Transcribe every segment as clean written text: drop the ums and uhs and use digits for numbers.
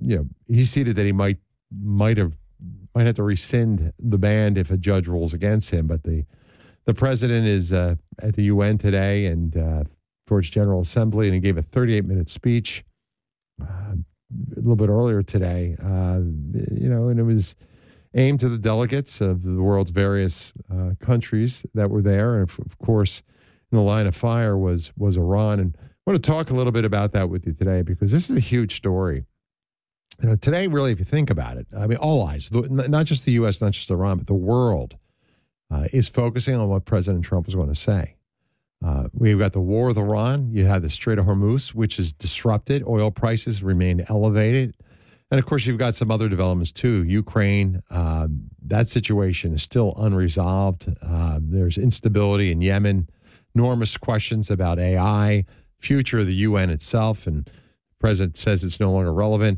he ceded that he might have to rescind the ban if a judge rules against him. But the president is at the UN today and George General Assembly, and he gave a 38-minute speech a little bit earlier today. And it was aimed to the delegates of the world's various countries that were there, and of course, in the line of fire was Iran. And I want to talk a little bit about that with you today because this is a huge story. Today, really, if you think about it, I mean, all eyes, not just the U.S., not just Iran, but the world is focusing on what President Trump was going to say. We've got the war with Iran. You have the Strait of Hormuz, which is disrupted. Oil prices remain elevated. And, of course, you've got some other developments, too. Ukraine, that situation is still unresolved. There's instability in Yemen, enormous questions about AI, future of the UN itself, and the president says it's no longer relevant.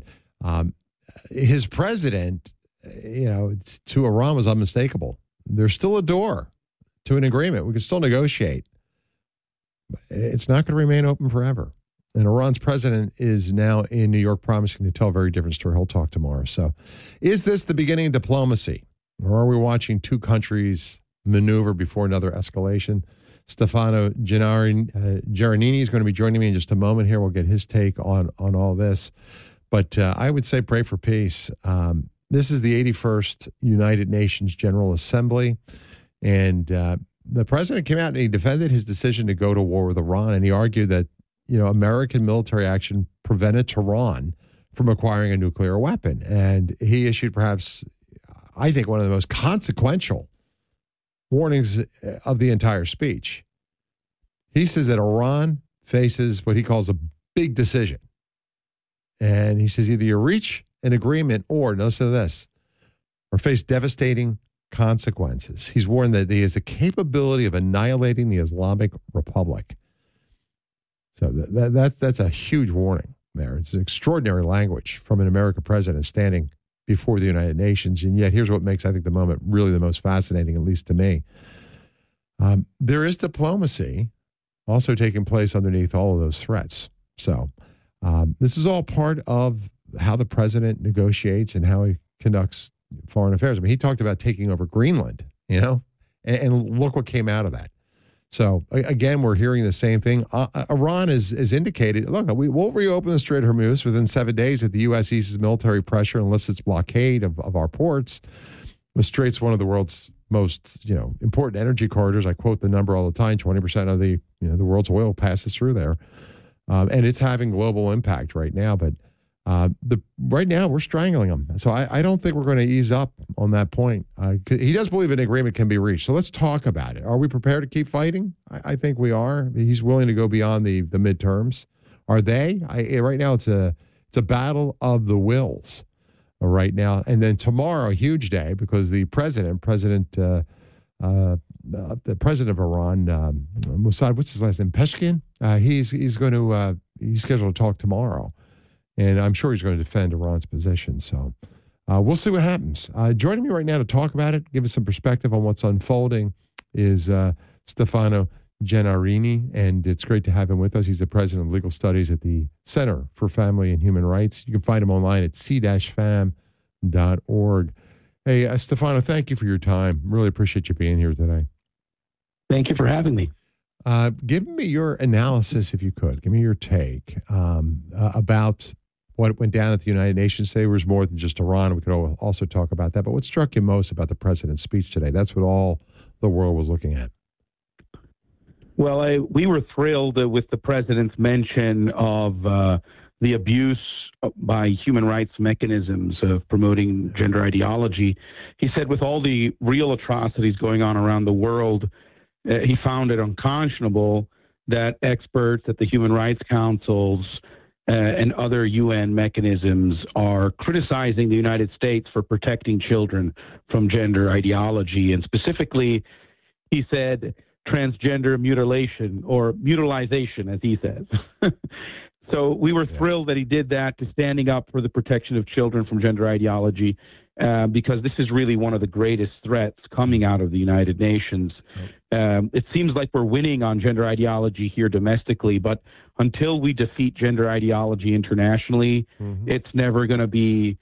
His president, to Iran was unmistakable. There's still a door to an agreement. We can still negotiate. It's not going to remain open forever. And Iran's president is now in New York promising to tell a very different story. He'll talk tomorrow. So is this the beginning of diplomacy? Or are we watching two countries maneuver before another escalation? Stefano Giannini is going to be joining me in just a moment here. We'll get his take on all this. But I would say pray for peace. This is the 81st United Nations General Assembly. And the president came out and he defended his decision to go to war with Iran. And he argued that, American military action prevented Tehran from acquiring a nuclear weapon. And he issued perhaps, I think, one of the most consequential warnings of the entire speech. He says that Iran faces what he calls a big decision. And he says either you reach an agreement or, listen to this, or face devastating consequences. He's warned that he has the capability of annihilating the Islamic Republic. So that's a huge warning there. It's extraordinary language from an American president standing before the United Nations. And yet here's what makes, I think, the moment really the most fascinating, at least to me. There is diplomacy also taking place underneath all of those threats. So this is all part of how the president negotiates and how he conducts foreign affairs. I mean, he talked about taking over Greenland, and look what came out of that. So, again, we're hearing the same thing. Iran is indicated, look, we will reopen the Strait of Hormuz within 7 days if the U.S. eases military pressure and lifts its blockade of our ports. The Strait's one of the world's most, important energy corridors. I quote the number all the time, 20% of the world's oil passes through there. And it's having global impact right now. But right now, we're strangling them. So I don't think we're going to ease up on that point. He does believe an agreement can be reached. So let's talk about it. Are we prepared to keep fighting? I think we are. He's willing to go beyond the midterms. Are they? Right now, it's a battle of the wills right now. And then tomorrow, a huge day, because the president of Iran, Mossad, what's his last name? Peshkin? He's scheduled to talk tomorrow. And I'm sure he's going to defend Iran's position. So we'll see what happens. Joining me right now to talk about it, give us some perspective on what's unfolding, is Stefano Giannini. And it's great to have him with us. He's the president of legal studies at the Center for Family and Human Rights. You can find him online at c-fam.org. Hey, Stefano, thank you for your time. Really appreciate you being here today. Thank you for having me. Give me your analysis, if you could. Give me your take about what went down at the United Nations today. There was more than just Iran. We could also talk about that. But what struck you most about the president's speech today? That's what all the world was looking at. Well, we were thrilled with the president's mention of the abuse by human rights mechanisms of promoting gender ideology. He said with all the real atrocities going on around the world, he found it unconscionable that experts at the human rights councils and other UN mechanisms are criticizing the United States for protecting children from gender ideology. And specifically, he said transgender mutilation or mutilization, as he says. So we were thrilled that he did that, to standing up for the protection of children from gender ideology. because this is really one of the greatest threats coming out of the United Nations. It seems like we're winning on gender ideology here domestically, but until we defeat gender ideology internationally, it's never going to be,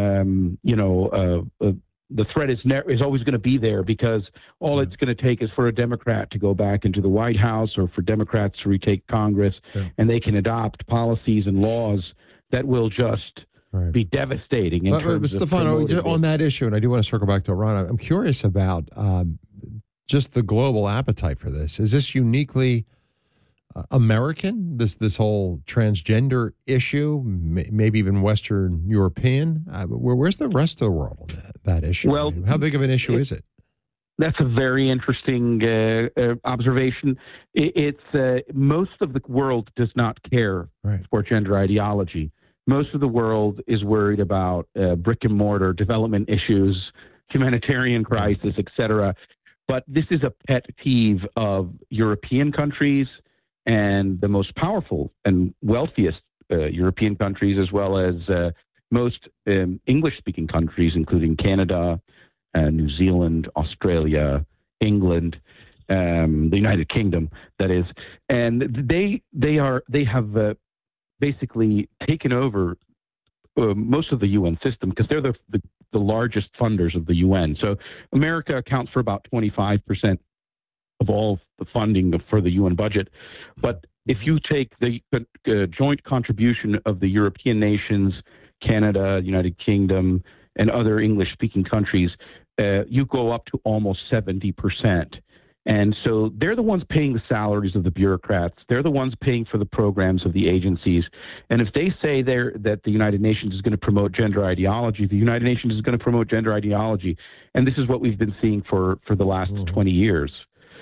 the threat is always going to be there, because all it's going to take is for a Democrat to go back into the White House, or for Democrats to retake Congress, and they can adopt policies and laws that will just be devastating. But Stefano, on that issue, and I do want to circle back to Iran, I'm curious about just the global appetite for this. Is this uniquely American, this whole transgender issue, maybe even Western European? Where's the rest of the world on that issue? Well, I mean, how big of an issue is it? That's a very interesting observation. It's most of the world does not care for gender ideology. Most of the world is worried about brick and mortar development issues, humanitarian crisis, etc. But this is a pet peeve of European countries and the most powerful and wealthiest European countries, as well as most English-speaking countries, including Canada, New Zealand, Australia, England, the United Kingdom, that is. And they have basically taken over most of the UN system, because they're the largest funders of the UN. So America accounts for about 25% of all the funding for the UN budget. But if you take the joint contribution of the European nations, Canada, United Kingdom, and other English-speaking countries, you go up to almost 70%. And so they're the ones paying the salaries of the bureaucrats. They're the ones paying for the programs of the agencies. And if they say that the United Nations is going to promote gender ideology, the United Nations is going to promote gender ideology. And this is what we've been seeing for the last 20 years.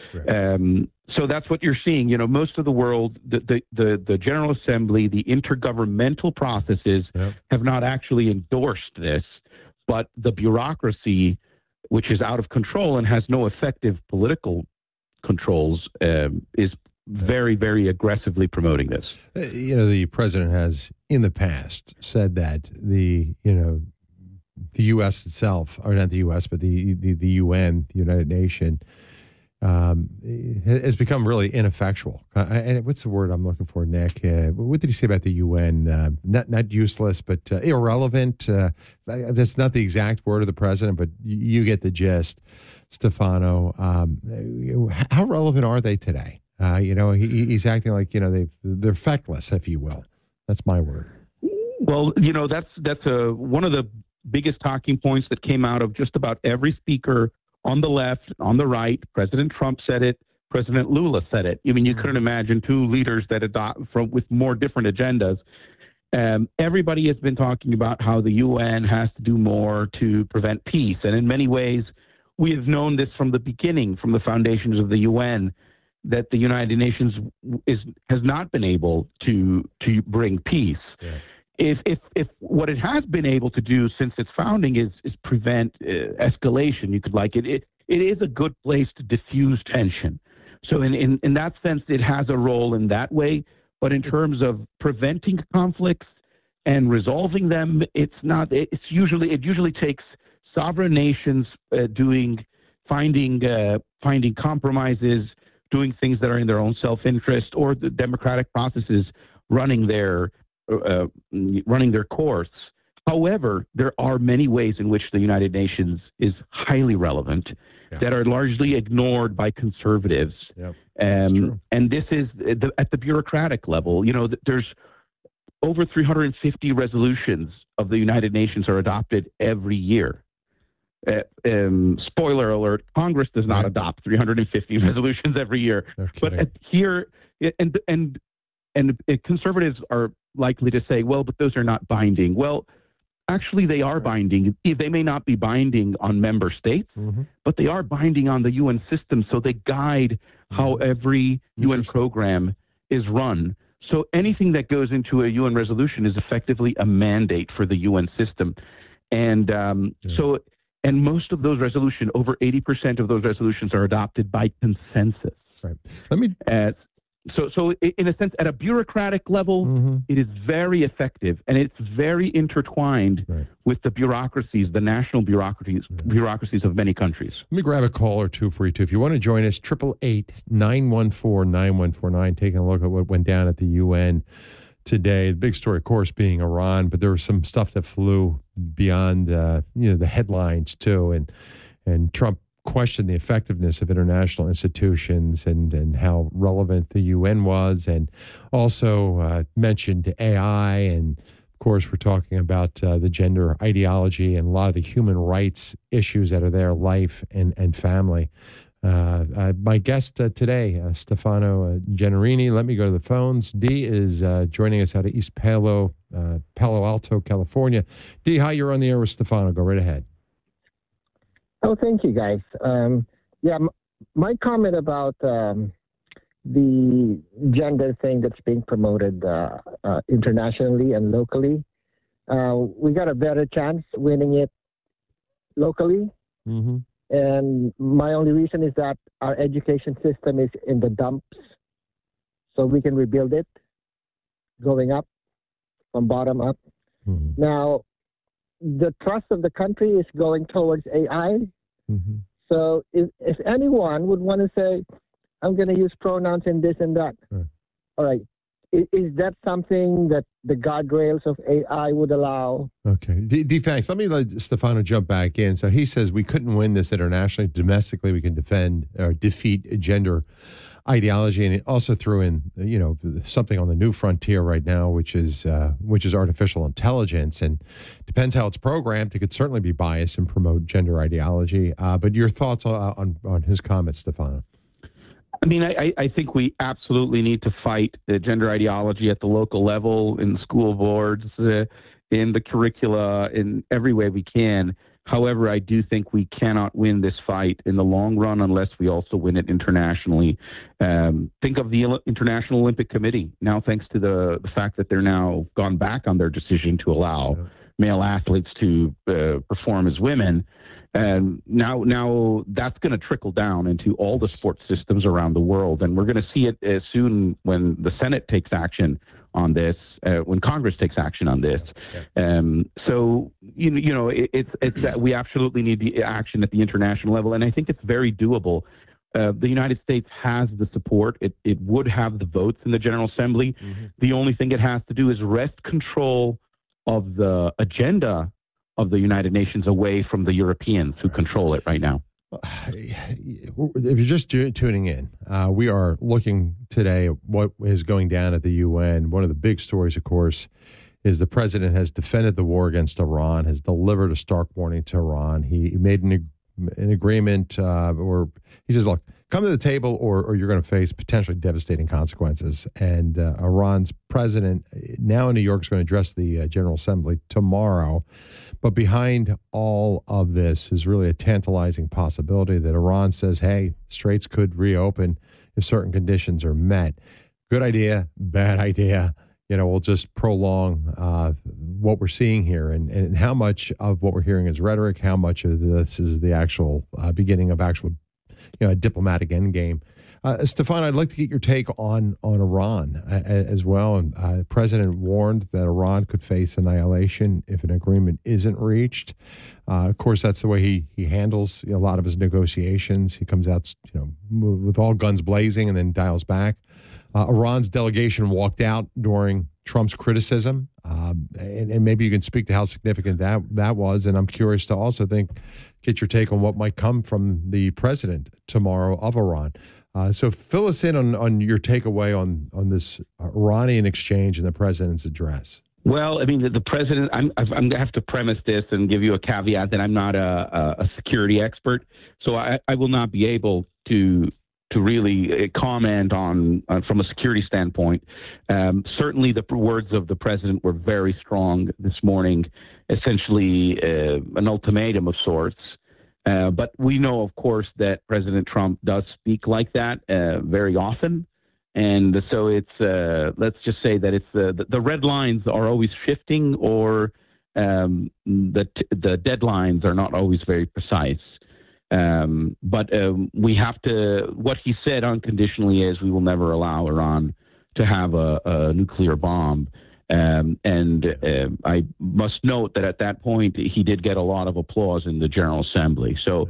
So that's what you're seeing. Most of the world, the General Assembly, the intergovernmental processes have not actually endorsed this, but the bureaucracy, which is out of control and has no effective political controls, is very, very aggressively promoting this. The president has in the past said that the U.S. itself, or not the U.S., but the UN, the United Nations, has become really ineffectual. And what's the word I'm looking for, Nick? What did he say about the UN? Not useless, but irrelevant. That's not the exact word of the president, but you get the gist, Stefano. How relevant are they today? He's acting like they're feckless, if you will. That's my word. Well, that's one of the biggest talking points that came out of just about every speaker on the left, on the right. President Trump said it. President Lula said it. I mean, you couldn't imagine two leaders that with more different agendas. Everybody has been talking about how the UN has to do more to prevent peace. And in many ways, we have known this from the beginning, from the foundations of the UN, that the United Nations has not been able to bring peace. Yeah. If what it has been able to do since its founding is prevent escalation, you could like it is a good place to diffuse tension. So in that sense, it has a role in that way. But in terms of preventing conflicts and resolving them, it usually takes sovereign nations finding compromises, doing things that are in their own self-interest, or the democratic processes running their course. However, there are many ways in which the United Nations is highly relevant that are largely ignored by conservatives. Yep. And this is at the bureaucratic level. There's over 350 resolutions of the United Nations are adopted every year. Spoiler alert, Congress does not adopt 350 resolutions every year. But here, and conservatives are likely to say, well, but those are not binding. Well, actually, they are binding. They may not be binding on member states, but they are binding on the UN system. So they guide how every UN program is run. So anything that goes into a UN resolution is effectively a mandate for the UN system. And and most of those resolutions, over 80% of those resolutions, are adopted by consensus. Right. Let me So in a sense, at a bureaucratic level, it is very effective, and it's very intertwined with the bureaucracies, the national bureaucracies of many countries. Let me grab a call or two for you, too. If you want to join us, 888-914-9149, taking a look at what went down at the UN today. The big story, of course, being Iran, but there was some stuff that flew beyond the headlines, too, and Trump questioned the effectiveness of international institutions and how relevant the UN was, and also mentioned AI. And of course, we're talking about the gender ideology and a lot of the human rights issues that are there, life and family. My guest today, Stefano Gennarini. Let me go to the phones. Dee is joining us out of East Palo Alto, California. Dee, hi, you're on the air with Stefano. Go right ahead. Oh, thank you, guys. My comment about the gender thing that's being promoted internationally and locally, we got a better chance winning it locally. Mm-hmm. And my only reason is that our education system is in the dumps, so we can rebuild it going up, from bottom up. Mm-hmm. Now, the trust of the country is going towards AI. Mm-hmm. So if anyone would want to say, I'm going to use pronouns in this and that, all right, is that something that the guardrails of AI would allow? Okay. D, thanks. Let me let Stefano jump back in. So he says we couldn't win this internationally. Domestically, we can defeat gender ideology, and it also threw in, something on the new frontier right now, which is artificial intelligence, and depends how it's programmed. It could certainly be biased and promote gender ideology. But your thoughts on his comments, Stefano? I mean, I think we absolutely need to fight the gender ideology at the local level, in school boards, in the curricula, in every way we can. However, I do think we cannot win this fight in the long run unless we also win it internationally. Think of the International Olympic Committee. Now, thanks to the fact that they're now gone back on their decision to allow male athletes to perform as women, and now that's going to trickle down into all the sports systems around the world. And we're going to see it soon when the Senate takes action on this, when Congress takes action on this. So, it's that we absolutely need the action at the international level. And I think it's very doable. The United States has the support. It would have the votes in the General Assembly. Mm-hmm. The only thing it has to do is wrest control of the agenda of the United Nations away from the Europeans who control it right now. If you're just tuning in, we are looking today at what is going down at the UN. One of the big stories, of course, is the president has defended the war against Iran, has delivered a stark warning to Iran. He made an agreement, or he says, look, come to the table or you're going to face potentially devastating consequences. And Iran's president, now in New York, is going to address the General Assembly tomorrow. But behind all of this is really a tantalizing possibility that Iran says, hey, straits could reopen if certain conditions are met. Good idea, bad idea. We'll just prolong what we're seeing here. And how much of what we're hearing is rhetoric, how much of this is the actual beginning of actual a diplomatic endgame. Stefan, I'd like to get your take on Iran as well. And the president warned that Iran could face annihilation if an agreement isn't reached. Of course, that's the way he handles a lot of his negotiations. He comes out, with all guns blazing and then dials back. Iran's delegation walked out during Trump's criticism, and maybe you can speak to how significant that was. And I'm curious to also get your take on what might come from the president tomorrow of Iran. So fill us in on your takeaway on this Iranian exchange and the president's address. Well, I mean, the president, I'm going to have to premise this and give you a caveat that I'm not a security expert. So I will not be able to really comment on from a security standpoint. Certainly the words of the president were very strong this morning, essentially an ultimatum of sorts. But we know, of course, that President Trump does speak like that very often. And so it's, let's just say that it's the red lines are always shifting, or the deadlines are not always very precise. But we have to, what he said unconditionally is we will never allow Iran to have a nuclear bomb. I must note that at that point, he did get a lot of applause in the General Assembly. So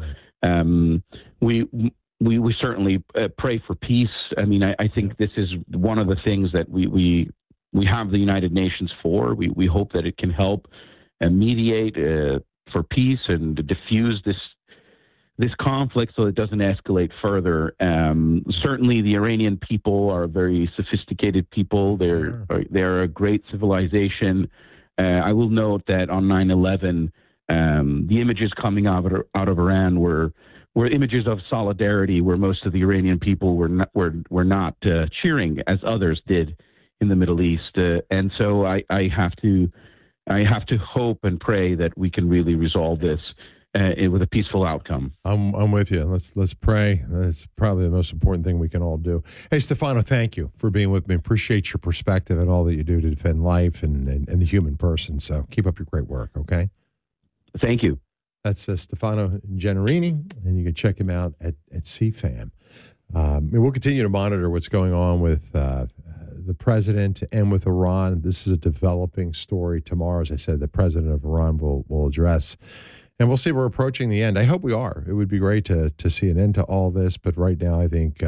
we certainly pray for peace. I mean, I think this is one of the things that we have the United Nations for. We hope that it can help mediate for peace and diffuse this conflict so it doesn't escalate further. Certainly, the Iranian people are very sophisticated people. They're a great civilization. I will note that on 9/11, the images coming out of Iran were images of solidarity, where most of the Iranian people were not cheering as others did in the Middle East. And so I have to hope and pray that we can really resolve this with a peaceful outcome. I'm with you. Let's pray. That's probably the most important thing we can all do. Hey, Stefano, thank you for being with me. Appreciate your perspective and all that you do to defend life and the human person. So keep up your great work, okay? Thank you. That's Stefano Gennarini, and you can check him out at CFAM. We'll continue to monitor what's going on with the president and with Iran. This is a developing story. Tomorrow, as I said, the president of Iran will address. And we'll see. We're approaching the end. I hope we are. It would be great to see an end to all this. But right now, I think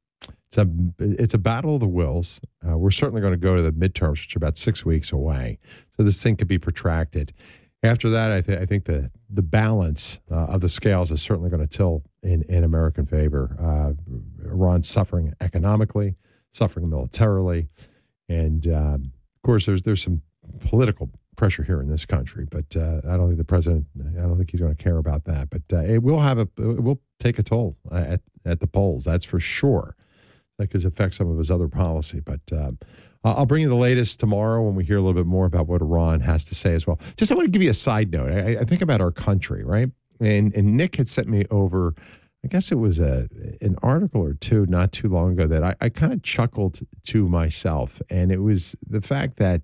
it's a battle of the wills. We're certainly going to go to the midterms, which are about 6 weeks away. So this thing could be protracted. After that, I think the balance of the scales is certainly going to tilt in American favor. Iran's suffering economically, suffering militarily, and of course, there's some political pressure here in this country. But I don't think the president. I don't think he's going to care about that. But it will take a toll at the polls. That's for sure. Because it affects some of his other policy. But I'll bring you the latest tomorrow when we hear a little bit more about what Iran has to say as well. Just I want to give you a side note. I think about our country, right? And Nick had sent me over, I guess it was an article or two not too long ago that I kind of chuckled to myself. And it was the fact that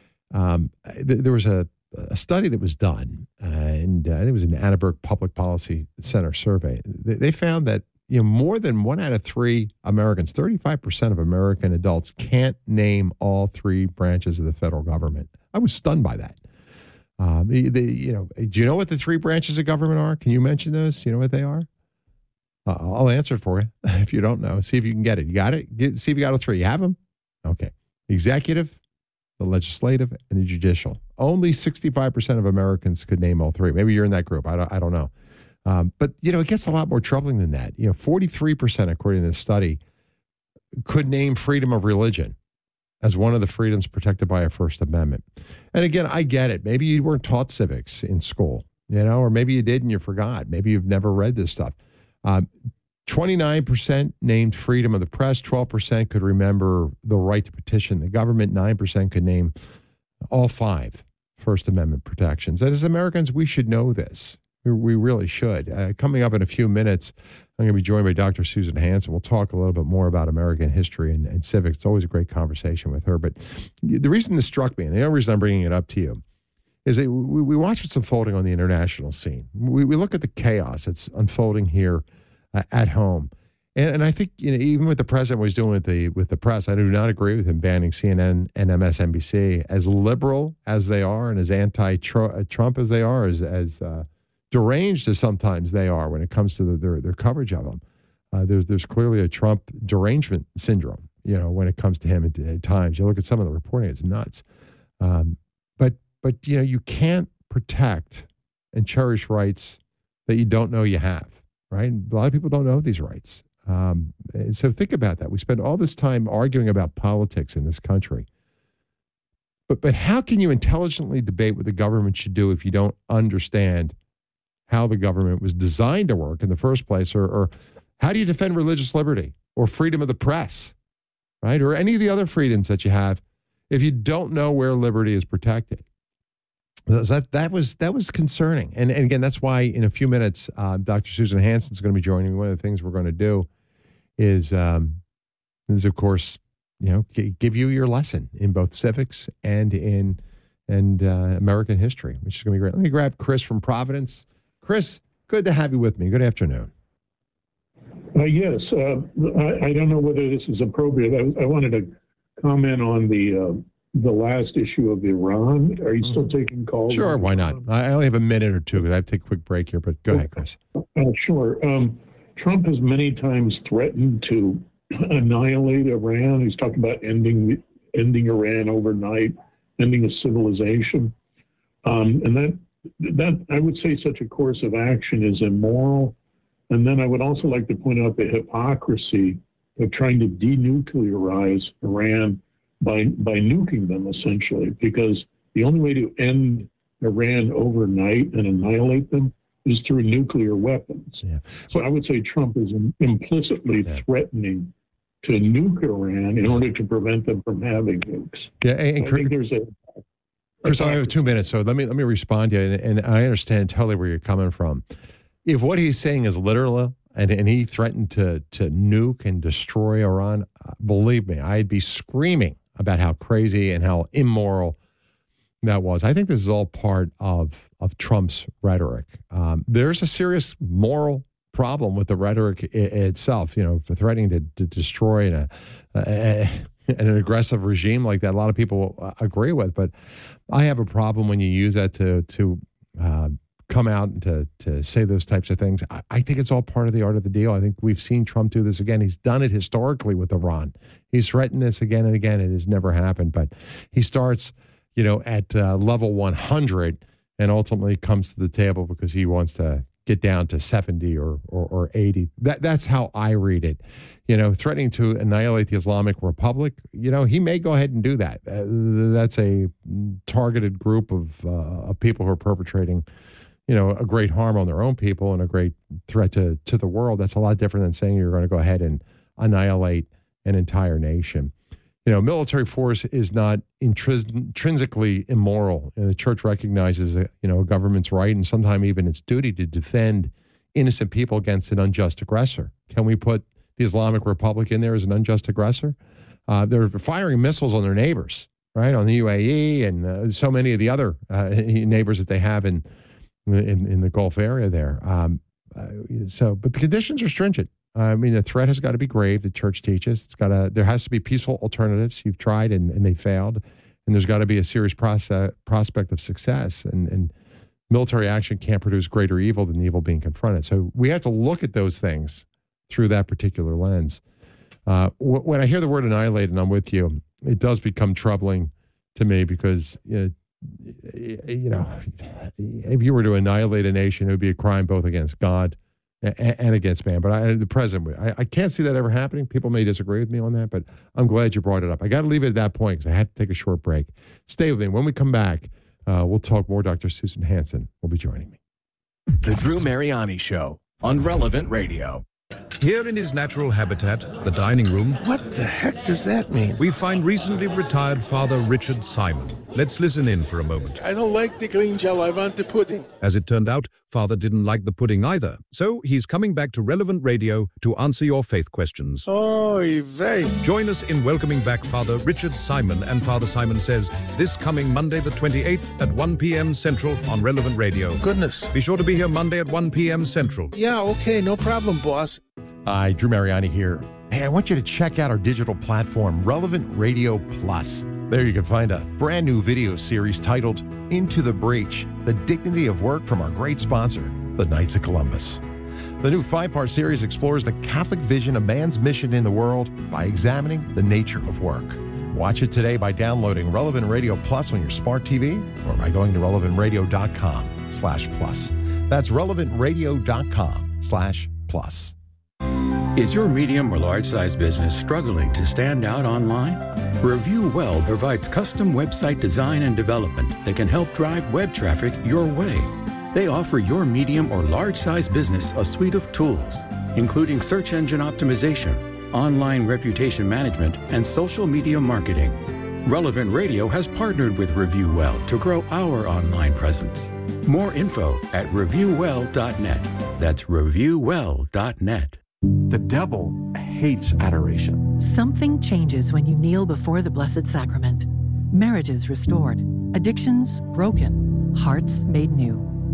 there was a study that was done, and I think it was an Annenberg Public Policy Center survey. They found that more than 1 out of 3 Americans, 35% of American adults, can't name all 3 branches of the federal government. I was stunned by that. Do you know what the 3 branches of government are? Can you mention those? Do you know what they are? I'll answer it for you if you don't know. See if you can get it. You got it? See if you got all 3. You have them? Okay. The executive, the legislative, and the judicial. Only 65% of Americans could name all 3. Maybe you're in that group. I don't know. But, it gets a lot more troubling than that. 43%, according to this study, could name freedom of religion as one of the freedoms protected by our First Amendment. And again, I get it. Maybe you weren't taught civics in school, or maybe you did and you forgot. Maybe you've never read this stuff. 29% named freedom of the press. 12% could remember the right to petition the government. 9% could name all 5 First Amendment protections. And as Americans, we should know this. We really should. Coming up in a few minutes, I'm going to be joined by Dr. Susan Hansen. We'll talk a little bit more about American history and civics. It's always a great conversation with her. But the reason this struck me, and the only reason I'm bringing it up to you, is that we watch what's unfolding on the international scene. We look at the chaos that's unfolding here at home. And I think even what the president was doing with the press, I do not agree with him banning CNN and MSNBC. As liberal as they are and as anti-Trump as they are, as deranged as sometimes they are when it comes to their coverage of him. There's clearly a Trump derangement syndrome, when it comes to him at times. You look at some of the reporting, it's nuts. But you can't protect and cherish rights that you don't know you have, right? A lot of people don't know these rights. So think about that. We spend all this time arguing about politics in this country. But how can you intelligently debate what the government should do if you don't understand how the government was designed to work in the first place, or how do you defend religious liberty or freedom of the press, right? Or any of the other freedoms that you have if you don't know where liberty is protected? That was concerning. And again, that's why in a few minutes, Dr. Susan Hansen is going to be joining me. One of the things we're going to do is of course, give you your lesson in both civics and in American history, which is going to be great. Let me grab Chris from Providence. Chris, good to have you with me. Good afternoon. Yes. I don't know whether this is appropriate. I wanted to comment on the last issue of Iran. Are you still taking calls? Sure, why not? I only have a minute or two because I have to take a quick break here, but go ahead, Chris. Sure. Trump has many times threatened to annihilate Iran. He's talked about ending Iran overnight, ending a civilization. And that I would say such a course of action is immoral. And then I would also like to point out the hypocrisy of trying to denuclearize Iran by nuking them, essentially, because the only way to end Iran overnight and annihilate them is through nuclear weapons. Yeah. So I would say Trump is implicitly threatening to nuke Iran in order to prevent them from having nukes. Yeah, and I think there's Chris, I have 2 minutes, so let me respond to you, and I understand totally where you're coming from. If what he's saying is literal, and he threatened to nuke and destroy Iran, believe me, I'd be screaming about how crazy and how immoral that was. I think this is all part of Trump's rhetoric. There's a serious moral problem with the rhetoric itself, for threatening to destroy an aggressive regime like that. A lot of people agree with, but I have a problem when you use that to come out and to say those types of things. I think it's all part of the art of the deal. I think we've seen Trump do this again. He's done it historically with Iran. He's threatened this again and again. It has never happened, but he starts, at level 100 and ultimately comes to the table because he wants to get down to 70 or 80. That's how I read it. Threatening to annihilate the Islamic Republic, he may go ahead and do that. That's a targeted group of people who are perpetrating, a great harm on their own people and a great threat to the world. That's a lot different than saying you're going to go ahead and annihilate an entire nation. Military force is not intrinsically immoral. And the church recognizes, a government's right and sometimes even its duty to defend innocent people against an unjust aggressor. Can we put the Islamic Republic in there as an unjust aggressor? They're firing missiles on their neighbors, right? On the UAE and so many of the other neighbors that they have in the Gulf area there. But the conditions are stringent. The threat has got to be grave. The church teaches there has to be peaceful alternatives. You've tried and they failed, and there's got to be a serious prospect of success. And military action can't produce greater evil than the evil being confronted. So we have to look at those things through that particular lens. When I hear the word annihilate, and I'm with you, it does become troubling to me because if you were to annihilate a nation, it would be a crime both against God and against man. But the president, I can't see that ever happening. People may disagree with me on that, but I'm glad you brought it up. I got to leave it at that point because I had to take a short break. Stay with me. When we come back, we'll talk more. Dr. Susan Hansen will be joining me. The Drew Mariani Show on Relevant Radio. Here in his natural habitat, the dining room, what the heck does that mean? we find recently retired Father Richard Simon. Let's listen in for a moment. I don't like the green gel, I want the pudding. As it turned out, Father didn't like the pudding either. So he's coming back to Relevant Radio to answer your faith questions. Oy vey. Join us in welcoming back Father Richard Simon and Father Simon Says this coming Monday the 28th at 1 p.m. Central on Relevant Radio. Goodness. Be sure to be here Monday at 1 p.m. Central. Yeah, okay, no problem, boss. Hi, Drew Mariani here. Hey, I want you to check out our digital platform, Relevant Radio Plus. There you can find a brand new video series titled Into the Breach, The Dignity of Work from our great sponsor, the Knights of Columbus. The new 5-part series explores the Catholic vision of man's mission in the world by examining the nature of work. Watch it today by downloading Relevant Radio Plus on your smart TV or by going to relevantradio.com/plus. That's relevantradio.com/plus. Is your medium or large size business struggling to stand out online? Review Well provides custom website design and development that can help drive web traffic your way. They offer your medium or large size business a suite of tools, including search engine optimization, online reputation management, and social media marketing. Relevant Radio has partnered with Review Well to grow our online presence. More info at reviewwell.net. That's reviewwell.net. The devil hates adoration. Something changes when you kneel before the Blessed Sacrament. Marriages restored, addictions broken, hearts made new.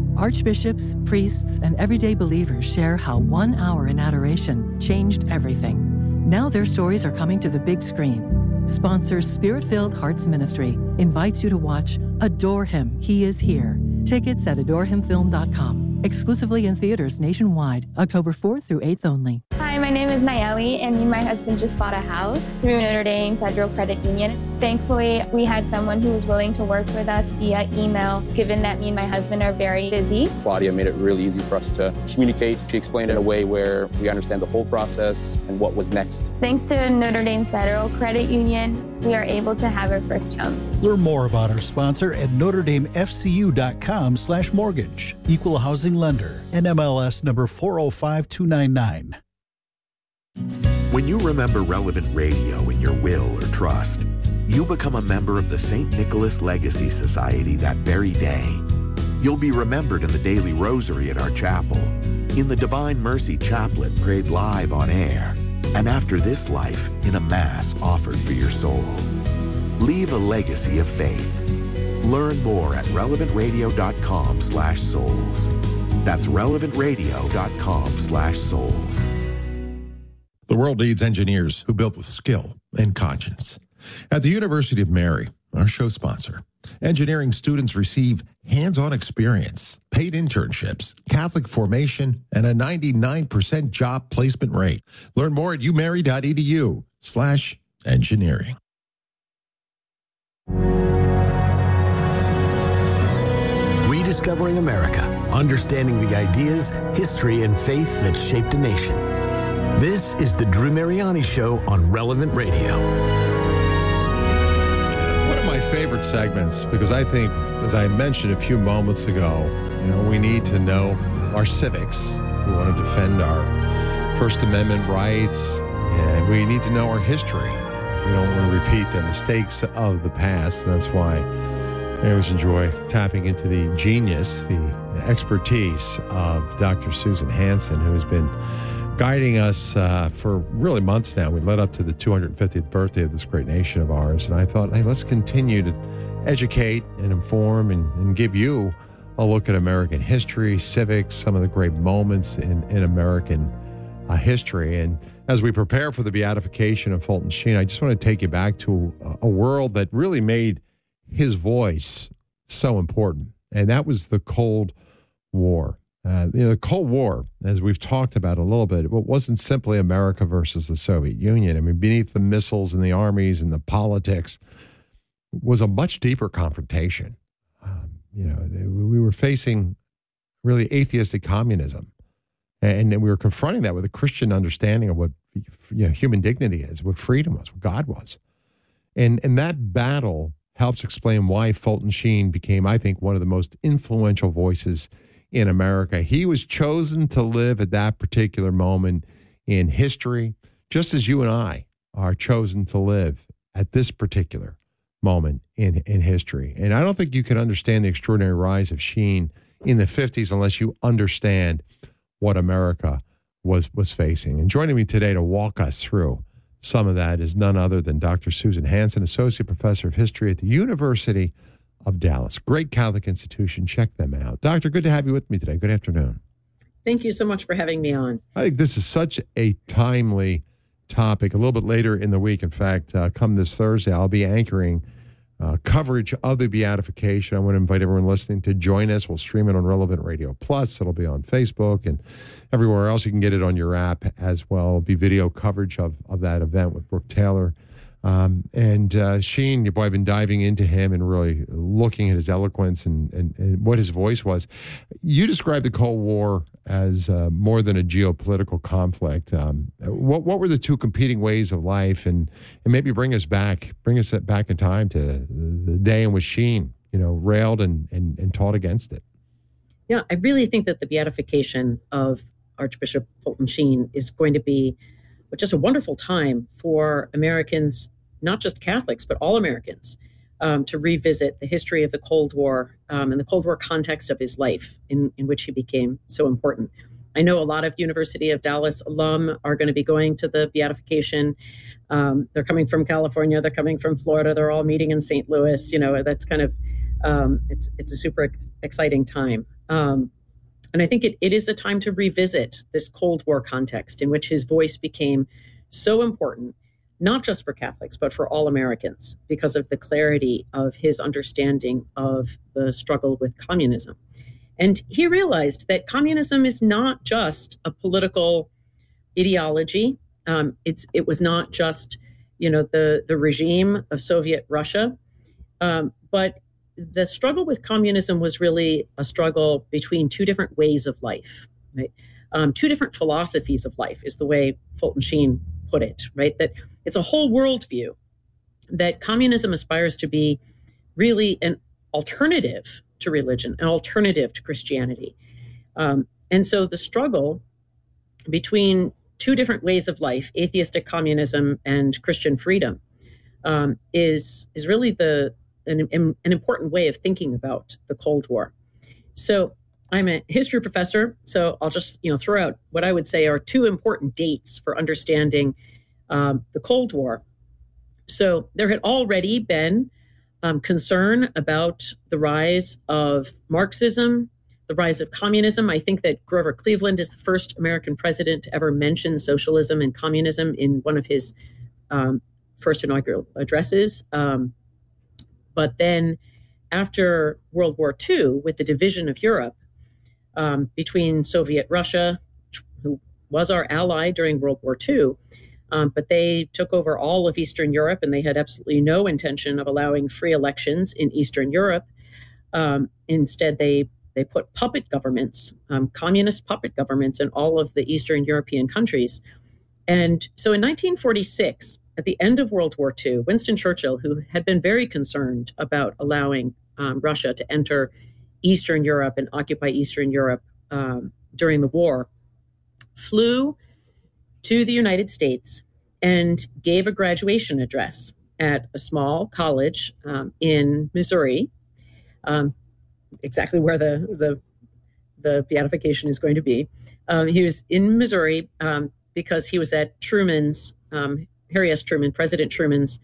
Archbishops, priests, and everyday believers share how 1 hour in adoration changed everything. Now their stories are coming to the big screen. Sponsor Spirit-Filled Hearts Ministry invites you to watch Adore Him, He Is Here. Tickets at adorehimfilm.com. Exclusively in theaters nationwide, October 4th through 8th only. Hi, my name is Nayeli, and me and my husband just bought a house through Notre Dame Federal Credit Union. Thankfully, we had someone who was willing to work with us via email, given that me and my husband are very busy. Claudia made it really easy for us to communicate. She explained it in a way where we understand the whole process and what was next. Thanks to Notre Dame Federal Credit Union, we are able to have our first home. Learn more about our sponsor at NotreDameFCU.com/mortgage. Equal housing lender. NMLS number 405299. When you remember Relevant Radio in your will or trust, you become a member of the St. Nicholas Legacy Society that very day. You'll be remembered in the daily rosary at our chapel, in the Divine Mercy Chaplet prayed live on air, and after this life in a Mass offered for your soul. Leave a legacy of faith. Learn more at relevantradio.com/souls. That's relevantradio.com/souls. The world needs engineers who build with skill and conscience. At the University of Mary, our show sponsor, engineering students receive hands-on experience, paid internships, Catholic formation, and a 99% job placement rate. Learn more at umary.edu/engineering. Rediscovering America, understanding the ideas, history, and faith that shaped a nation. This is the Drew Mariani Show on Relevant Radio. One of my favorite segments, because I think, as I mentioned a few moments ago, we need to know our civics. We want to defend our First Amendment rights, and we need to know our history. We don't want to repeat the mistakes of the past. That's why I always enjoy tapping into the genius, the expertise of Dr. Susan Hansen, who has been guiding us for really months now. We led up to the 250th birthday of this great nation of ours. And I thought, hey, let's continue to educate and inform and give you a look at American history, civics, some of the great moments in American history. And as we prepare for the beatification of Fulton Sheen, I just want to take you back to a world that really made his voice so important. And that was the Cold War. The Cold War, as we've talked about a little bit, it wasn't simply America versus the Soviet Union. I mean, beneath the missiles and the armies and the politics was a much deeper confrontation. We were facing really atheistic communism, and we were confronting that with a Christian understanding of what human dignity is, what freedom was, what God was. And that battle helps explain why Fulton Sheen became, I think, one of the most influential voices in America. He was chosen to live at that particular moment in history, just as you and I are chosen to live at this particular moment in history. And I don't think you can understand the extraordinary rise of Sheen in the 50s unless you understand what America was facing. And joining me today to walk us through some of that is none other than Dr. Susan Hansen, Associate Professor of History at the University of Dallas. Great Catholic institution. Check them out. Doctor, good to have you with me today. Good afternoon. Thank you so much for having me on. I think this is such a timely topic. A little bit later in the week, in fact, come this Thursday, I'll be anchoring coverage of the beatification. I want to invite everyone listening to join us. We'll stream it on Relevant Radio Plus. It'll be on Facebook and everywhere else. You can get it on your app as well. It'll be video coverage of that event with Brooke Taylor. And Sheen, your boy, I've been diving into him and really looking at his eloquence and what his voice was. You described the Cold War as more than a geopolitical conflict. What were the two competing ways of life, and maybe bring us back in time to the day in which Sheen, railed and taught against it? Yeah, I really think that the beatification of Archbishop Fulton Sheen is going to be just a wonderful time for Americans, not just Catholics, but all Americans, to revisit the history of the Cold War and the Cold War context of his life in which he became so important. I know a lot of University of Dallas alum are going to be going to the beatification. They're coming from California. They're coming from Florida. They're all meeting in St. Louis. That's kind of, it's a super exciting time. And I think it is a time to revisit this Cold War context in which his voice became so important, not just for Catholics, but for all Americans, because of the clarity of his understanding of the struggle with communism. And he realized that communism is not just a political ideology. It was not just, the regime of Soviet Russia, but the struggle with communism was really a struggle between two different ways of life, right? Two different philosophies of life is the way Fulton Sheen put it, right? That it's a whole worldview, that communism aspires to be really an alternative to religion, an alternative to Christianity. And so the struggle between two different ways of life, atheistic communism and Christian freedom, is really an important way of thinking about the Cold War. So I'm a history professor, so I'll just throw out what I would say are two important dates for understanding the Cold War. So there had already been concern about the rise of Marxism, the rise of communism. I think that Grover Cleveland is the first American president to ever mention socialism and communism in one of his first inaugural addresses. But then after World War II, with the division of Europe between Soviet Russia, who was our ally during World War II, but they took over all of Eastern Europe, and they had absolutely no intention of allowing free elections in Eastern Europe. Instead, they put puppet governments, communist puppet governments in all of the Eastern European countries. And so in 1946, at the end of World War II, Winston Churchill, who had been very concerned about allowing Russia to enter Eastern Europe and occupy Eastern Europe during the war, flew to the United States and gave a graduation address at a small college in Missouri, exactly where the beatification is going to be. He was in Missouri because he was at Truman's, Harry S. Truman, President Truman's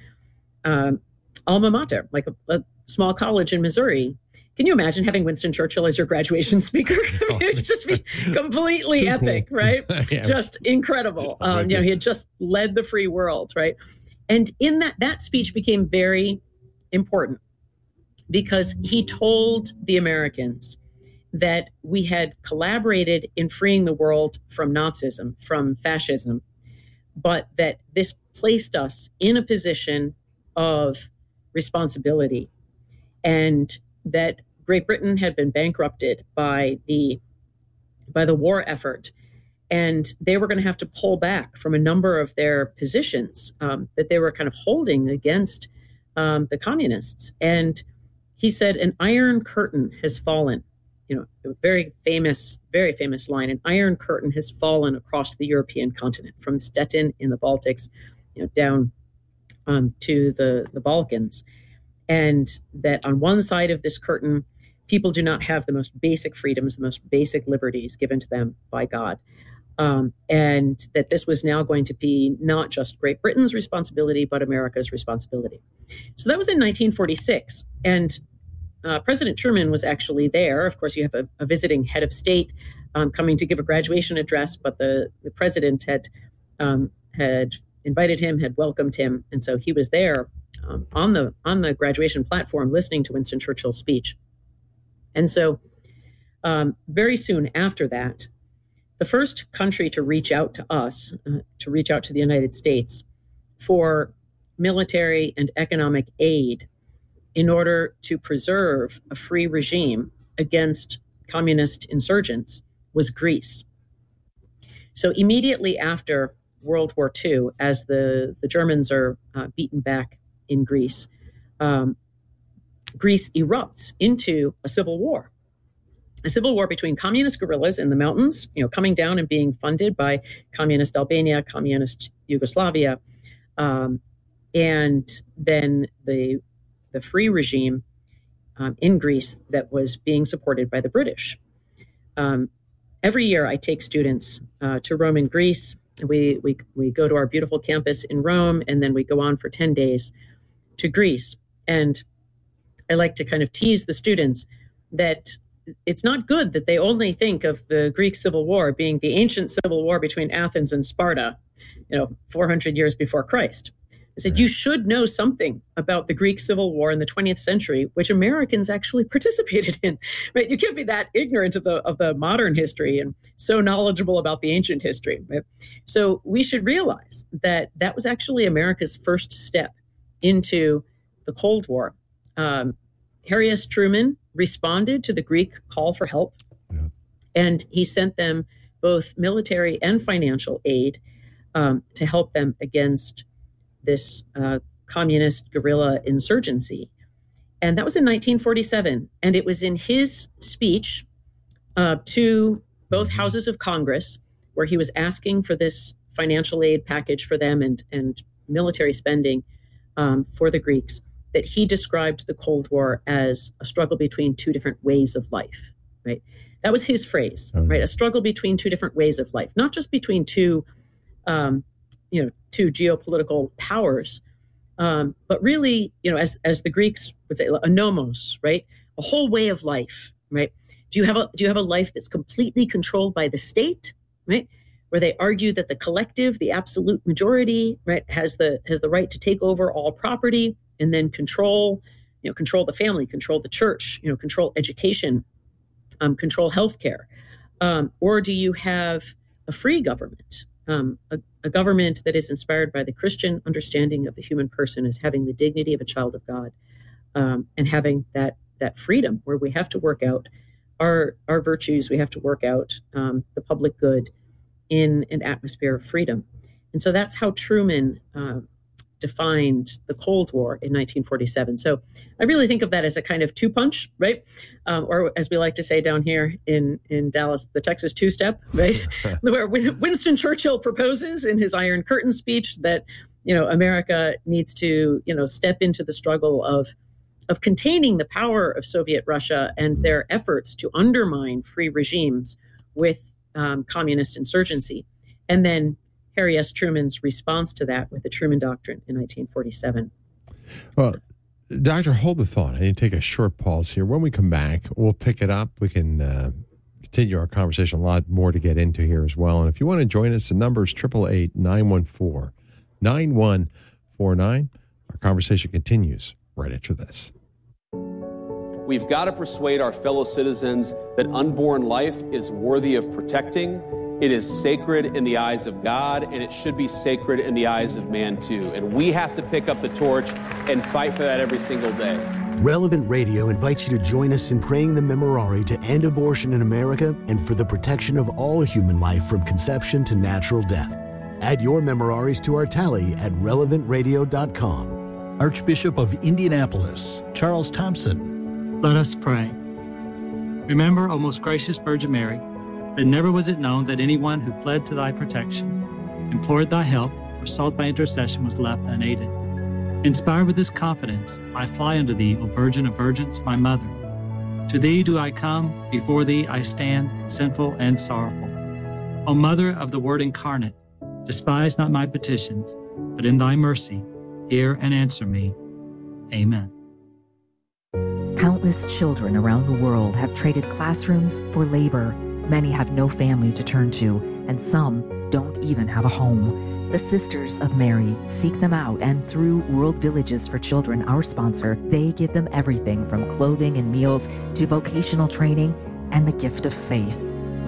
alma mater, like a small college in Missouri. Can you imagine having Winston Churchill as your graduation speaker? It would just be completely epic, right? Yeah. Just incredible. He had just led the free world, right? And in that speech became very important because he told the Americans that we had collaborated in freeing the world from Nazism, from fascism, but that this placed us in a position of responsibility, and that Great Britain had been bankrupted by the war effort, and they were going to have to pull back from a number of their positions that they were kind of holding against the communists. And he said, an iron curtain has fallen. A very famous line. An iron curtain has fallen across the European continent, from Stettin in the Baltics, down to the Balkans. And that on one side of this curtain, people do not have the most basic freedoms, the most basic liberties given to them by God. And that this was now going to be not just Great Britain's responsibility, but America's responsibility. So that was in 1946. And President Truman was actually there. Of course, you have a visiting head of state coming to give a graduation address, but the president had invited him, had welcomed him. And so he was there on the graduation platform listening to Winston Churchill's speech. And so very soon after that, the first country to reach out to us, to reach out to the United States for military and economic aid in order to preserve a free regime against communist insurgents was Greece. So immediately after World War II, as the Germans are beaten back in Greece, Greece erupts into a civil war between communist guerrillas in the mountains, coming down and being funded by communist Albania, communist Yugoslavia, and then the free regime in Greece that was being supported by the British. Every year I take students to Rome and Greece. We go to our beautiful campus in Rome, and then we go on for 10 days to Greece. And I like to kind of tease the students that it's not good that they only think of the Greek Civil War being the ancient civil war between Athens and Sparta, 400 years before Christ. I said, you should know something about the Greek Civil War in the 20th century, which Americans actually participated in, right? You can't be that ignorant of the modern history and so knowledgeable about the ancient history, right? So we should realize that was actually America's first step into the Cold War. Harry S. Truman responded to the Greek call for help, and he sent them both military and financial aid to help them against this communist guerrilla insurgency. And that was in 1947. And it was in his speech to both houses of Congress, where he was asking for this financial aid package for them and military spending for the Greeks, that he described the Cold War as a struggle between two different ways of life, right? That was his phrase, right? A struggle between two different ways of life, not just between two geopolitical powers, but really, as the Greeks would say, a nomos, right? A whole way of life, right? Do you have a life that's completely controlled by the state, right? Where they argue that the collective, the absolute majority, right, has the right to take over all property and then control the family, control the church, control education, control healthcare, or do you have a free government? A government that is inspired by the Christian understanding of the human person as having the dignity of a child of God, and having that freedom where we have to work out our virtues, we have to work out the public good in an atmosphere of freedom. And so that's how Truman defined the Cold War in 1947. So I really think of that as a kind of two-punch, right? Or as we like to say down here in Dallas, the Texas two-step, right? Where Winston Churchill proposes in his Iron Curtain speech that, America needs to, step into the struggle of containing the power of Soviet Russia and their efforts to undermine free regimes with communist insurgency. And then Harry S. Truman's response to that with the Truman Doctrine in 1947. Well, Doctor, hold the thought. I need to take a short pause here. When we come back, we'll pick it up. We can continue our conversation. A lot more to get into here as well. And if you want to join us, the number is 888-914-9149. Our conversation continues right after this. We've got to persuade our fellow citizens that unborn life is worthy of protecting. It is sacred in the eyes of God, and it should be sacred in the eyes of man, too. And we have to pick up the torch and fight for that every single day. Relevant Radio invites you to join us in praying the Memorare to end abortion in America and for the protection of all human life from conception to natural death. Add your Memoraries to our tally at relevantradio.com. Archbishop of Indianapolis, Charles Thompson. Let us pray. Remember, O most gracious Virgin Mary, that never was it known that anyone who fled to thy protection, implored thy help, or sought thy intercession was left unaided. Inspired with this confidence, I fly unto thee, O Virgin of Virgins, my mother. To thee do I come, before thee I stand, sinful and sorrowful. O Mother of the Word incarnate, despise not my petitions, but in thy mercy, hear and answer me. Amen. Countless children around the world have traded classrooms for labor. Many have no family to turn to, and some don't even have a home. The Sisters of Mary seek them out, and through World Villages for Children, our sponsor, they give them everything from clothing and meals to vocational training and the gift of faith.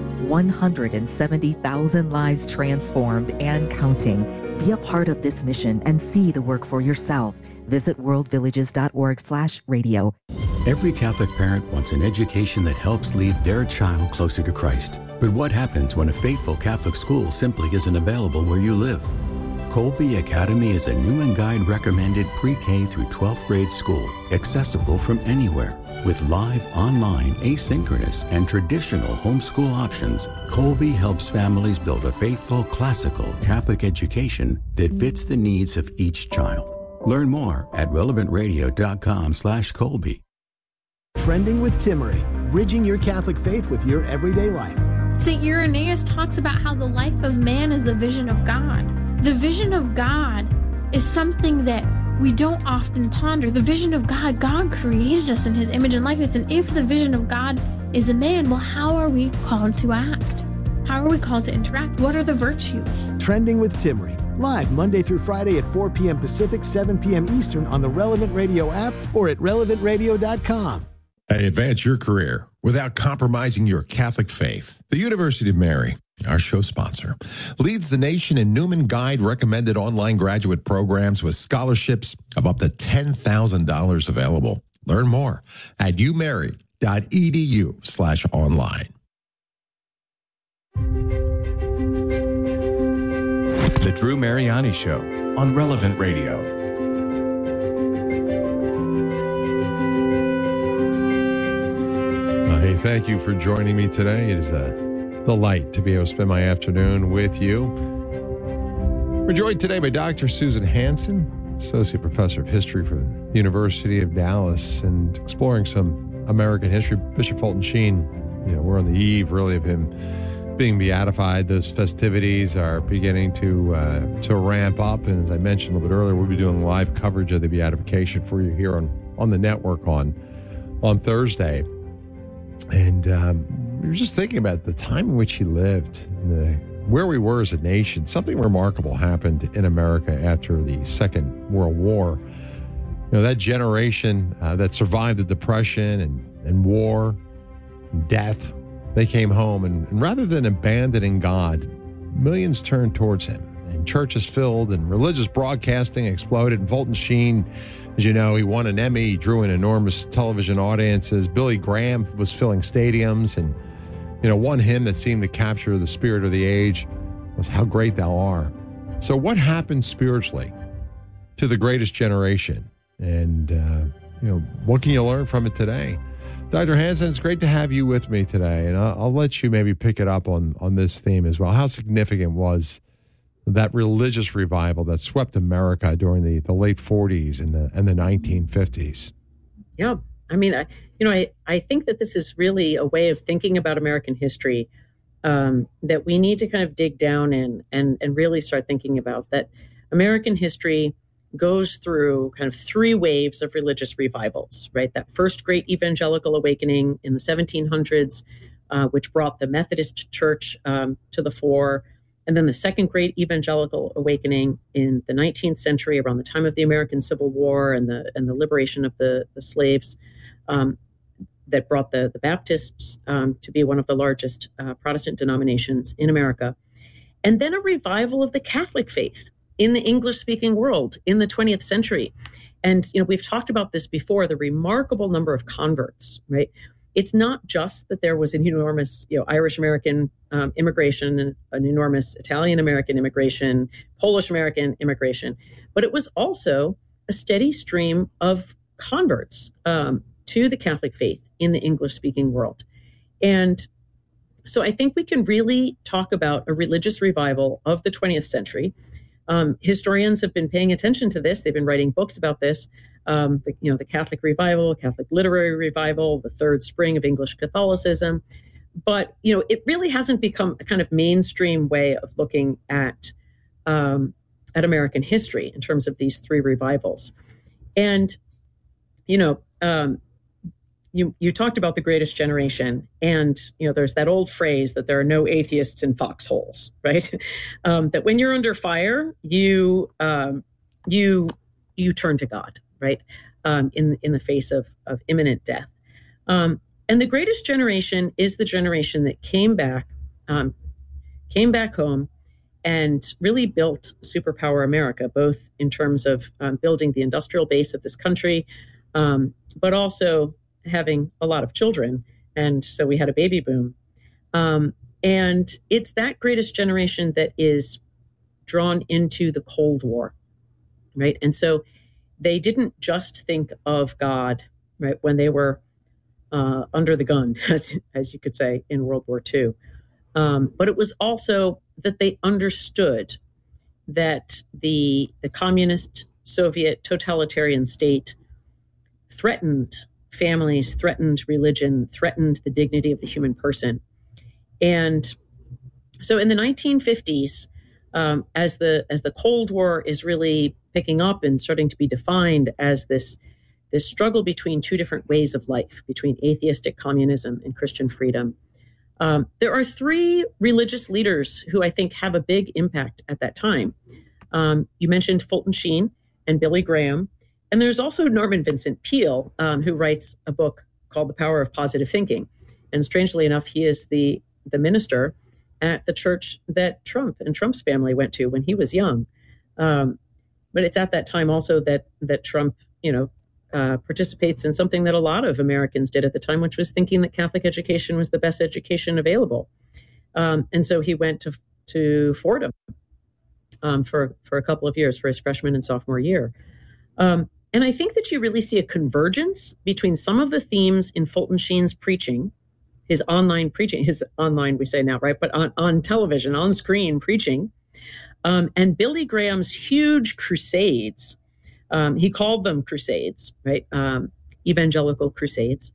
170,000 lives transformed and counting. Be a part of this mission and see the work for yourself. Visit worldvillages.org/radio. Every Catholic parent wants an education that helps lead their child closer to Christ. But what happens when a faithful Catholic school simply isn't available where you live? Colby Academy is a Newman Guide recommended pre-K through 12th grade school, accessible from anywhere. With live, online, asynchronous, and traditional homeschool options, Colby helps families build a faithful, classical Catholic education that fits the needs of each child. Learn more at relevantradio.com/Colby. Trending with Timmery, bridging your Catholic faith with your everyday life. St. Irenaeus talks about how the life of man is a vision of God. The vision of God is something that we don't often ponder. The vision of God, God created us in his image and likeness, and if the vision of God is a man. Well, how are we called to act? How are we called to interact? What are the virtues? Trending with Timmerie, live Monday through Friday at 4 p.m. Pacific, 7 p.m. Eastern on the Relevant Radio app or at relevantradio.com. Hey, advance your career without compromising your Catholic faith. The University of Mary, our show sponsor, leads the nation in Newman Guide recommended online graduate programs with scholarships of up to $10,000 available. Learn more at umary.edu/online. The Drew Mariani Show on Relevant Radio. Hey, thank you for joining me today. It is a delight to be able to spend my afternoon with you. We're joined today by Dr. Susan Hansen, Associate Professor of History for the University of Dallas, and exploring some American history. Bishop Fulton Sheen, we're on the eve, really, of him being beatified. Those festivities are beginning to ramp up, and as I mentioned a little bit earlier, we'll be doing live coverage of the beatification for you here on the network on Thursday. And we were just thinking about the time in which he lived, where we were as a nation. Something remarkable happened in America after the Second World War. That generation that survived the Depression and war and death, they came home, and rather than abandoning God, millions turned towards him, and churches filled, and religious broadcasting exploded. And Fulton Sheen, as you know, he won an Emmy, he drew in enormous television audiences. Billy Graham was filling stadiums, and one hymn that seemed to capture the spirit of the age was "How Great Thou Art." So what happened spiritually to the greatest generation? And, what can you learn from it today? Dr. Hansen, it's great to have you with me today, and I'll let you maybe pick it up on this theme as well. How significant was that religious revival that swept America during the late 40s and the 1950s? Yeah. I mean, I think that this is really a way of thinking about American history that we need to kind of dig down in and really start thinking about. That American history goes through kind of three waves of religious revivals, right? That first great evangelical awakening in the 1700s, which brought the Methodist Church to the fore. And then the second great evangelical awakening in the 19th century, around the time of the American Civil War and the liberation of the slaves, that brought the Baptists to be one of the largest Protestant denominations in America. And then a revival of the Catholic faith in the English-speaking world in the 20th century. And, we've talked about this before, the remarkable number of converts, right? It's not just that there was an enormous, Irish-American immigration, and an enormous Italian-American immigration, Polish-American immigration, but it was also a steady stream of converts to the Catholic faith in the English-speaking world. And so I think we can really talk about a religious revival of the 20th century. Historians have been paying attention to this. They've been writing books about this. The Catholic Revival, Catholic Literary Revival, the Third Spring of English Catholicism. But, it really hasn't become a kind of mainstream way of looking at American history in terms of these three revivals. And, you talked about the greatest generation, and there's that old phrase that there are no atheists in foxholes, right? That when you're under fire, you turn to God, right? In the face of imminent death. And the greatest generation is the generation that came back home and really built superpower America, both in terms of building the industrial base of this country, but also having a lot of children. And so we had a baby boom. And it's that greatest generation that is drawn into the Cold War, right? And so they didn't just think of God, right, when they were under the gun, as you could say, in World War II. But it was also that they understood that the communist Soviet totalitarian state threatened families, threatened religion, threatened the dignity of the human person. And so in the 1950s, as the Cold War is really picking up and starting to be defined as this this struggle between two different ways of life, between atheistic communism and Christian freedom. There are three religious leaders who I think have a big impact at that time. You mentioned Fulton Sheen and Billy Graham, and there's also Norman Vincent Peale, who writes a book called The Power of Positive Thinking. And strangely enough, he is the minister at the church that Trump and Trump's family went to when he was young. But it's at that time also that Trump, participates in something that a lot of Americans did at the time, which was thinking that Catholic education was the best education available. And so he went to Fordham for a couple of years for his freshman and sophomore year. And I think that you really see a convergence between some of the themes in Fulton Sheen's preaching, his online, we say now, right? But on television, on screen preaching, and Billy Graham's huge crusades. He called them crusades, right? Evangelical crusades.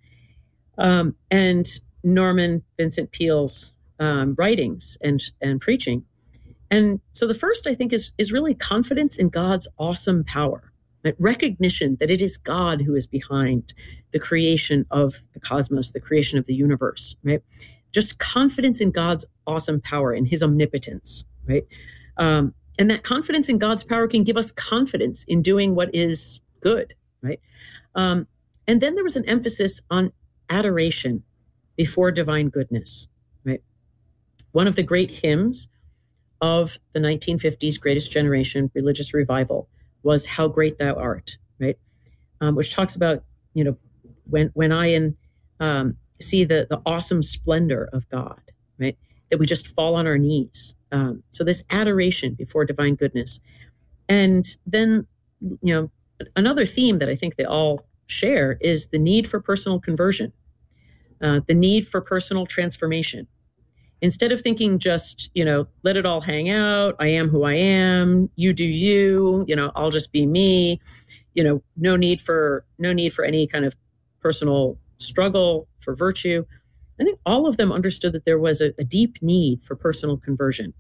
And Norman Vincent Peale's writings and preaching. And so the first, I think, is really confidence in God's awesome power. Right? Recognition that it is God who is behind the creation of the cosmos, the creation of the universe, right? Just confidence in God's awesome power and his omnipotence, right? And that confidence in God's power can give us confidence in doing what is good, right? And then there was an emphasis on adoration before divine goodness, right? One of the great hymns of the 1950s Greatest Generation religious revival was How Great Thou Art, right? Which talks about, when I see the awesome splendor of God, right? That we just fall on our knees. So this adoration before divine goodness. And then, another theme that I think they all share is the need for personal conversion, the need for personal transformation. Instead of thinking just, let it all hang out, I am who I am, you do you, I'll just be me, no need for any kind of personal struggle for virtue. I think all of them understood that there was a deep need for personal conversion.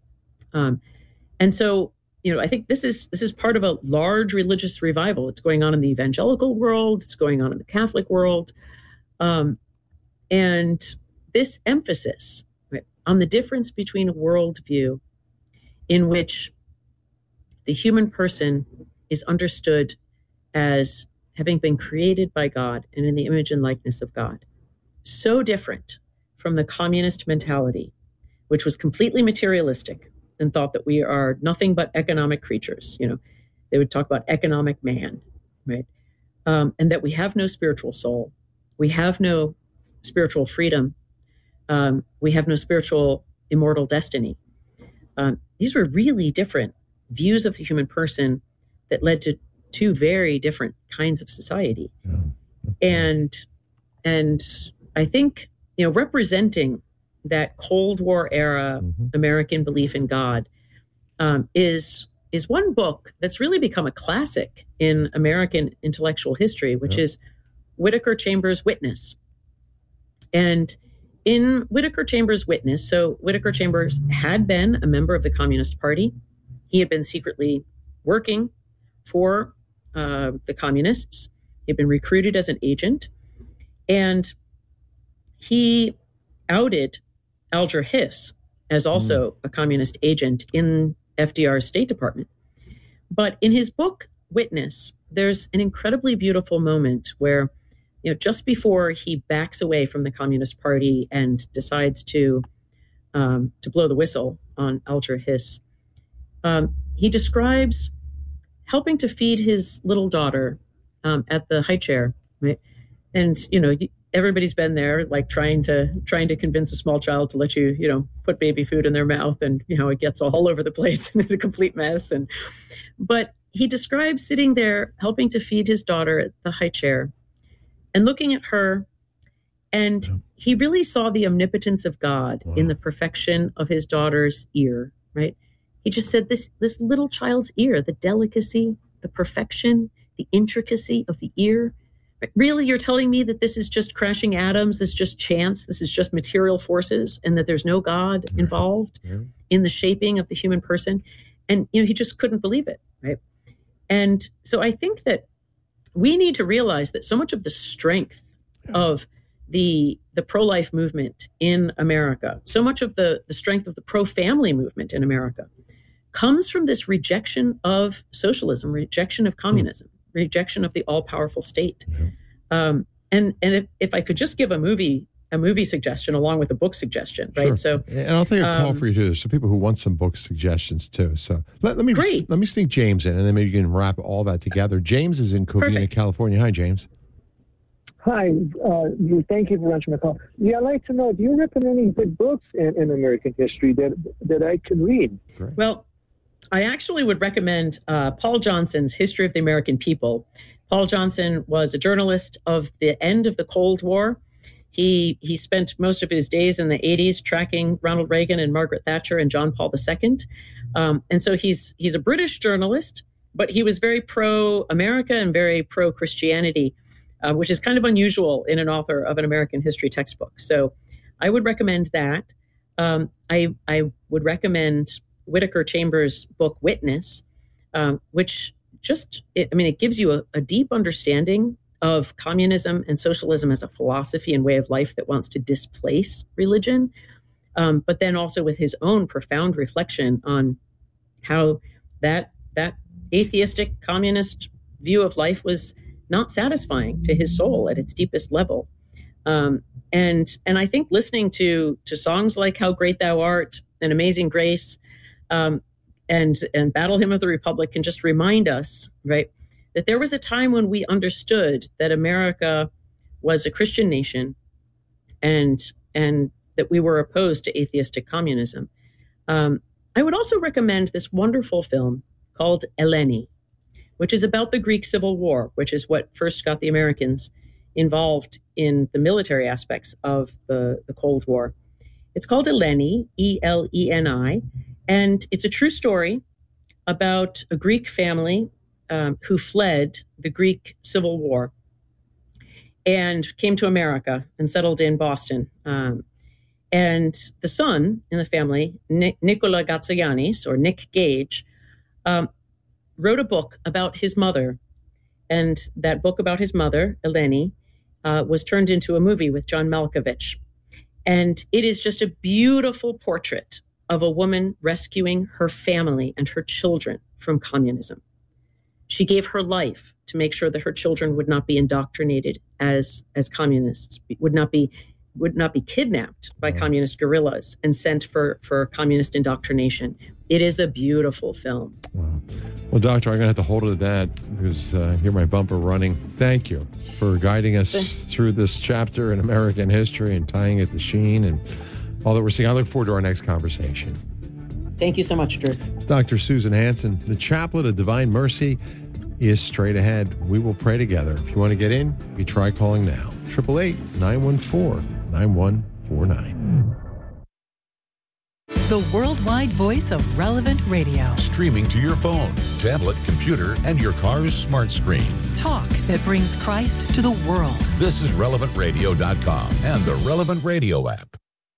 And so, I think this is part of a large religious revival. It's going on in the evangelical world. It's going on in the Catholic world. And this emphasis on the difference between a worldview in which the human person is understood as having been created by God and in the image and likeness of God. So different from the communist mentality, which was completely materialistic and thought that we are nothing but economic creatures. They would talk about economic man, right? And that we have no spiritual soul. We have no spiritual freedom. We have no spiritual immortal destiny. These were really different views of the human person that led to two very different kinds of society. Yeah. And I think, representing that Cold War era American belief in God is one book that's really become a classic in American intellectual history, which is Whittaker Chambers' Witness. And in Whittaker Chambers' Witness, so Whittaker Chambers had been a member of the Communist Party. He had been secretly working for the communists. He had been recruited as an agent. And he outed Alger Hiss as also a communist agent in FDR's State Department. But in his book, Witness, there's an incredibly beautiful moment where just before he backs away from the Communist Party and decides to blow the whistle on Alger Hiss, he describes helping to feed his little daughter at the high chair, right? And everybody's been there, like trying to convince a small child to let you, put baby food in their mouth, and it gets all over the place and it's a complete mess. But he describes sitting there helping to feed his daughter at the high chair and looking at her, and he really saw the omnipotence of God in the perfection of his daughter's ear, right? He just said this little child's ear, the delicacy, the perfection, the intricacy of the ear. Really, you're telling me that this is just crashing atoms, this is just chance, this is just material forces, and that there's no God involved in the shaping of the human person? And, he just couldn't believe it, right? And so I think that we need to realize that so much of the strength of the pro-life movement in America, so much of the strength of the pro-family movement in America comes from this rejection of socialism, rejection of communism, rejection of the all-powerful state. And if I could just give a movie suggestion along with a book suggestion, right? Sure. So, and I'll take a call for you too. There's some people who want some book suggestions too. So let me sneak James in, and then maybe you can wrap all that together. James is in Covina, California. Hi, James. Hi, thank you for answering my call. Yeah, I'd like to know, do you recommend any good books in American history that I could read? Great. Well, I actually would recommend Paul Johnson's History of the American People. Paul Johnson was a journalist of the end of the Cold War. He spent most of his days in the 80s tracking Ronald Reagan and Margaret Thatcher and John Paul II. And so he's a British journalist, but he was very pro-America and very pro-Christianity, which is kind of unusual in an author of an American history textbook. So I would recommend that. I would recommend Whittaker Chambers' book, Witness, which it gives you a deep understanding of communism and socialism as a philosophy and way of life that wants to displace religion, but then also with his own profound reflection on how that atheistic communist view of life was not satisfying to his soul at its deepest level. And I think listening to songs like How Great Thou Art and Amazing Grace and Battle Hymn of the Republic can just remind us, right, that there was a time when we understood that America was a Christian nation and that we were opposed to atheistic communism. I would also recommend this wonderful film called Eleni, which is about the Greek Civil War, which is what first got the Americans involved in the military aspects of the Cold War. It's called Eleni, E-L-E-N-I, and it's a true story about a Greek family who fled the Greek Civil War and came to America and settled in Boston. And the son in the family, Nicola Gatsayanis, or Nick Gage, wrote a book about his mother. And that book about his mother, Eleni, was turned into a movie with John Malkovich. And it is just a beautiful portrait of a woman rescuing her family and her children from communism. She gave her life to make sure that her children would not be indoctrinated as communists, would not be kidnapped by communist guerrillas and sent for communist indoctrination. It is a beautiful film. Wow. Well, Doctor, I'm going to have to hold it at that because I hear my bumper running. Thank you for guiding us through this chapter in American history and tying it to Sheen and all that we're seeing. I look forward to our next conversation. Thank you so much, Drew. It's Dr. Susan Hansen. The Chaplet of Divine Mercy is straight ahead. We will pray together. If you want to get in, you try calling now. 888-914-9149. The worldwide voice of Relevant Radio. Streaming to your phone, tablet, computer, and your car's smart screen. Talk that brings Christ to the world. This is RelevantRadio.com and the Relevant Radio app.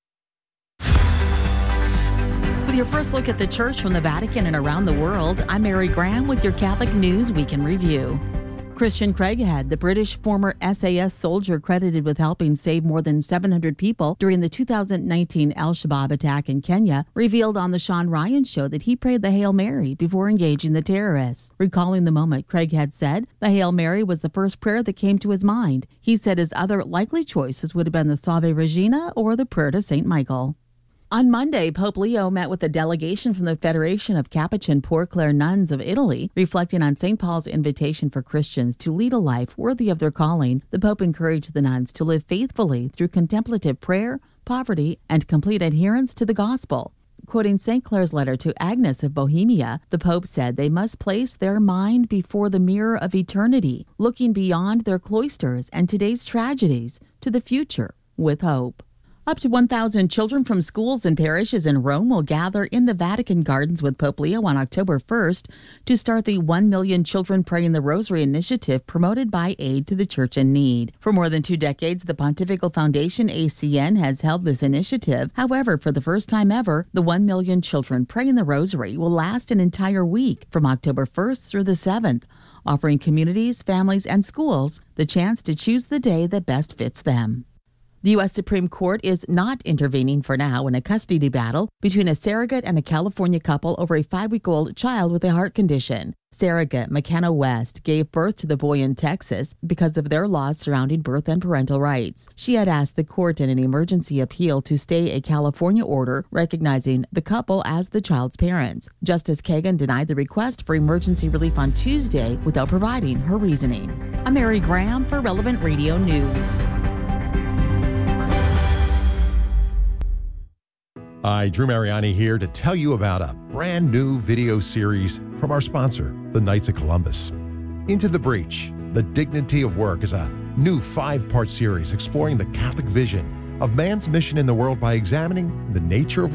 With your first look at the church from the Vatican and around the world, I'm Mary Graham with your Catholic News Week in Review. Christian Craighead, the British former SAS soldier credited with helping save more than 700 people during the 2019 Al-Shabaab attack in Kenya, revealed on the Sean Ryan Show that he prayed the Hail Mary before engaging the terrorists. Recalling the moment, Craighead said the Hail Mary was the first prayer that came to his mind. He said his other likely choices would have been the Salve Regina or the prayer to St. Michael. On Monday, Pope Leo met with a delegation from the Federation of Capuchin Poor Clare Nuns of Italy, reflecting on St. Paul's invitation for Christians to lead a life worthy of their calling. The Pope encouraged the nuns to live faithfully through contemplative prayer, poverty, and complete adherence to the gospel. Quoting St. Clare's letter to Agnes of Bohemia, the Pope said they must place their mind before the mirror of eternity, looking beyond their cloisters and today's tragedies to the future with hope. Up to 1,000 children from schools and parishes in Rome will gather in the Vatican Gardens with Pope Leo on October 1st to start the 1 Million Children Praying the Rosary initiative promoted by Aid to the Church in Need. For more than 2 decades, the Pontifical Foundation, ACN, has held this initiative. However, for the first time ever, the 1 Million Children Praying the Rosary will last an entire week from October 1st through the 7th. offering communities, families, and schools the chance to choose the day that best fits them. The U.S. Supreme Court is not intervening for now in a custody battle between a surrogate and a California couple over a 5-week-old child with a heart condition. Surrogate McKenna West gave birth to the boy in Texas because of their laws surrounding birth and parental rights. She had asked the court in an emergency appeal to stay a California order recognizing the couple as the child's parents. Justice Kagan denied the request for emergency relief on Tuesday without providing her reasoning. I'm Mary Graham for Relevant Radio News. Hi, Drew Mariani here to tell you about a brand new video series from our sponsor, the Knights of Columbus. Into the Breach, The Dignity of Work is a new 5-part series exploring the Catholic vision of man's mission in the world by examining the nature of